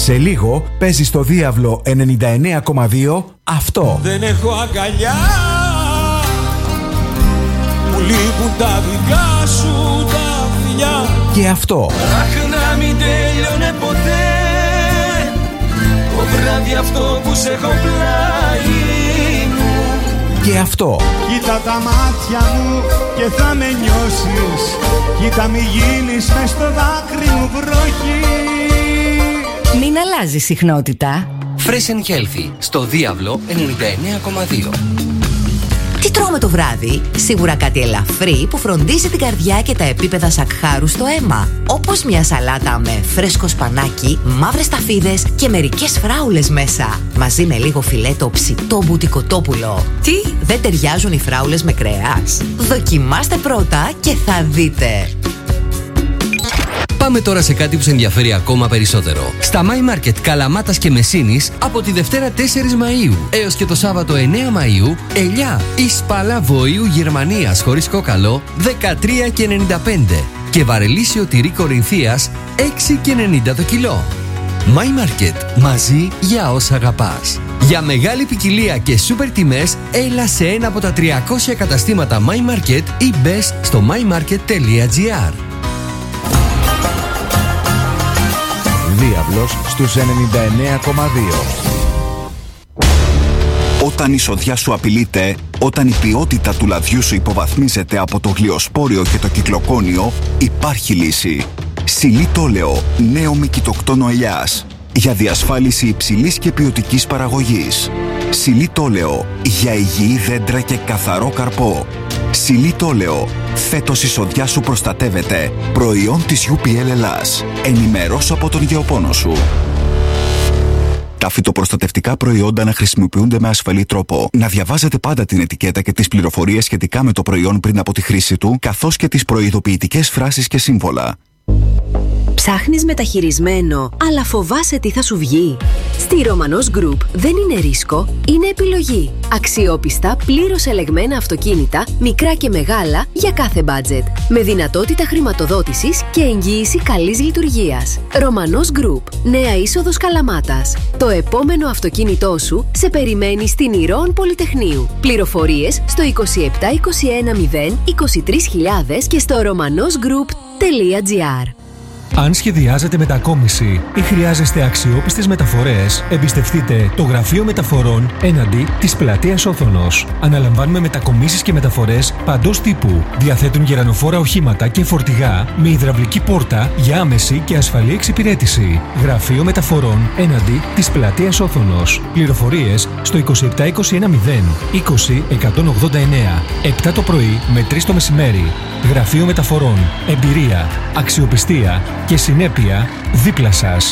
Σε λίγο παίζει στο Διάβλο 99,2 αυτό. Δεν έχω αγκαλιά που λείπουν τα δικά σου τα φιλιά. Και αυτό. Αχ, να μην τέλειωνε ποτέ το βράδυ αυτό που σε έχω πλάι μου. Και αυτό. Κοίτα τα μάτια μου και θα με νιώσεις. Κοίτα μη γίνεις μες στο δάκρυ μου βροχή. Μην αλλάζει συχνότητα. Fresh and Healthy στο Διάβλο 99,2. Τι τρώμε το βράδυ? Σίγουρα κάτι ελαφρύ που φροντίζει την καρδιά και τα επίπεδα σακχάρου στο αίμα. Όπως μια σαλάτα με φρέσκο σπανάκι, μαύρες ταφίδες και μερικές φράουλες μέσα. Μαζί με λίγο φιλέτο ψητό μπουτικοτόπουλο. Τι, δεν ταιριάζουν οι φράουλες με κρέας? Δοκιμάστε πρώτα και θα δείτε. Πάμε τώρα σε κάτι που σε ενδιαφέρει ακόμα περισσότερο. Στα My Market Καλαμάτας και Μεσσήνης από τη Δευτέρα 4 Μαΐου έως και το Σάββατο 9 Μαΐου, ελιά ή σπάλα βοήου Γερμανίας χωρίς κόκαλο 13,95 και βαρελίσιο τυρί Κορινθίας 6,90 το κιλό. My Market, μαζί για όσα αγαπάς. Για μεγάλη ποικιλία και σούπερ τιμές, έλα σε ένα από τα 300 καταστήματα My Market ή μπες στο mymarket.gr. Διάβλος στους 99,2. Όταν η σοδιά σου απειλείται, όταν η ποιότητα του λαδιού σου υποβαθμίζεται από το γλυοσπόριο και το κυκλοκόνιο, υπάρχει λύση. Σιλίτολεο, νέο μικητοκτόνο ελιάς. Για διασφάλιση υψηλής και ποιοτικής παραγωγής. Σιλίτολεο, για υγιή δέντρα και καθαρό καρπό. Σιλίτολεο, φέτος η σοδιά σου προστατεύεται. Προϊόν της UPL Ελλάς. Ενημερώσου από τον γεωπόνο σου. Τα φυτοπροστατευτικά προϊόντα να χρησιμοποιούνται με ασφαλή τρόπο. Να διαβάζετε πάντα την ετικέτα και τις πληροφορίες σχετικά με το προϊόν πριν από τη χρήση του, καθώς και τις προειδοποιητικές φράσεις και σύμβολα. Ψάχνεις μεταχειρισμένο, αλλά φοβάσαι τι θα σου βγει? Στη Romanos Group δεν είναι ρίσκο, είναι επιλογή. Αξιόπιστα, πλήρως ελεγμένα αυτοκίνητα, μικρά και μεγάλα, για κάθε budget. Με δυνατότητα χρηματοδότησης και εγγύηση καλής λειτουργίας. Romanos Group, νέα είσοδος Καλαμάτας. Το επόμενο αυτοκίνητό σου σε περιμένει στην Ηρώων Πολυτεχνείου. Πληροφορίες στο 27 21 0 23.000 και στο romanosgroup.gr. Αν σχεδιάζετε μετακόμιση ή χρειάζεστε αξιόπιστες μεταφορές, εμπιστευτείτε το Γραφείο Μεταφορών έναντι της Πλατείας Όθωνος. Αναλαμβάνουμε μετακομίσεις και μεταφορές παντός τύπου. Διαθέτουν γερανοφόρα οχήματα και φορτηγά με υδραυλική πόρτα για άμεση και ασφαλή εξυπηρέτηση. Γραφείο Μεταφορών έναντι της Πλατείας Όθωνος. Πληροφορίες στο 27 21 0 20 189. 7 το πρωί με 3 το μεσημέρι. Γραφείο Μεταφορών. Εμπειρία, αξιοπιστία και συνέπεια δίπλα σας.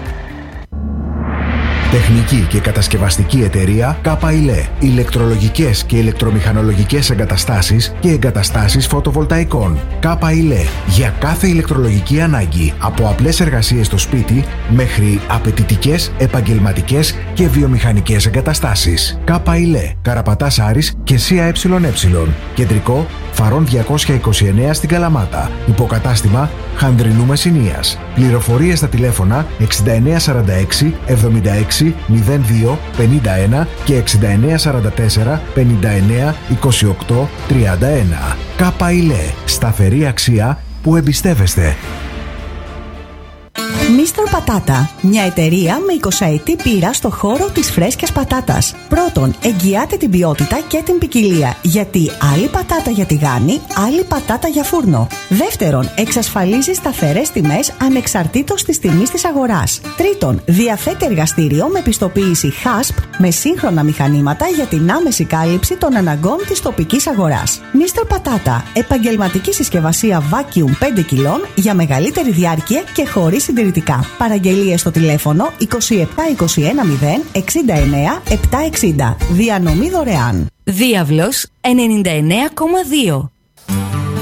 Τεχνική και κατασκευαστική εταιρεία ΚΑΠΑΙΛΕ. Ηλεκτρολογικές και ηλεκτρομηχανολογικές εγκαταστάσεις και εγκαταστάσεις φωτοβολταϊκών. ΚΑΠΑΙΛΕ. Για κάθε ηλεκτρολογική ανάγκη. Από απλές εργασίες στο σπίτι μέχρι απαιτητικές, επαγγελματικές και βιομηχανικές εγκαταστάσεις. ΚΑΠΑΙΛΕ. Καραπατάς Άρης και ΣΥΑΕΕ. Κεντρικό Φαρών 229 στην Καλαμάτα. Υποκατάστημα Χανδρινού Μεσσηνίας. Πληροφορίες στα τηλέφωνα 6946 76 02 51 και 6944 59 28 31. ΚΑΠΑΙΛΕ. Σταθερή αξία που εμπιστεύεστε. Mr. Πατάτα, μια εταιρεία με 20ετή πείρα στο χώρο της φρέσκιας πατάτας. Πρώτον, εγγυάται την ποιότητα και την ποικιλία, γιατί άλλη πατάτα για τηγάνι, άλλη πατάτα για φούρνο. Δεύτερον, εξασφαλίζει σταθερές τιμές ανεξαρτήτως της τιμής της αγοράς. Τρίτον, διαθέτει εργαστήριο με πιστοποίηση HASP με σύγχρονα μηχανήματα για την άμεση κάλυψη των αναγκών της τοπικής αγοράς. Mr. Πατάτα, επαγγελματική συσκευασία vacuum 5 κιλών για μεγαλύτερη διάρκεια και χωρίς συντηρητικά. Παραγγελίες στο τηλέφωνο 27 21 0 69 760. Διανομή δωρεάν. Διάβλος 99,2.